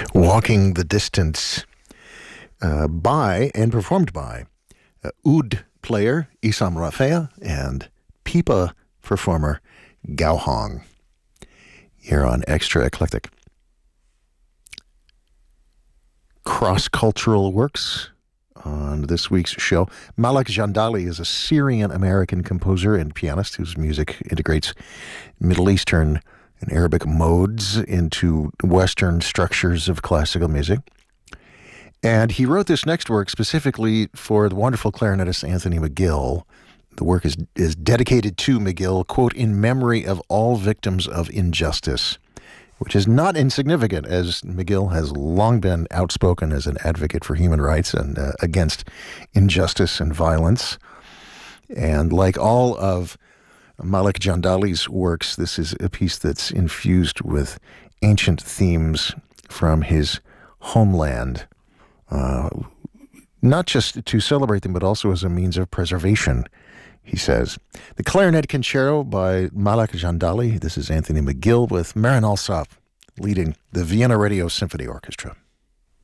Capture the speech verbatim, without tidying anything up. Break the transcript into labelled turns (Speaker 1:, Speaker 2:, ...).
Speaker 1: Walking the Distance uh, by and performed by uh, oud player Issam Rafea and pipa performer Gao Hong. Here on Extra Eclectic. Cross-cultural works on this week's show. Malak Jandali is a Syrian-American composer and pianist whose music integrates Middle Eastern and Arabic modes into Western structures of classical music. And he wrote this next work specifically for the wonderful clarinetist Anthony McGill. The work is, is dedicated to McGill, quote, in memory of all victims of injustice, which is not insignificant, as McGill has long been outspoken as an advocate for human rights and uh, against injustice and violence. And like all of Malak Jandali's works, this is a piece that's infused with ancient themes from his homeland, uh, not just to celebrate them, but also as a means of preservation, he says. The Clarinet Concerto by Malak Jandali. This is Anthony McGill with Marin Alsop leading the Vienna Radio Symphony Orchestra.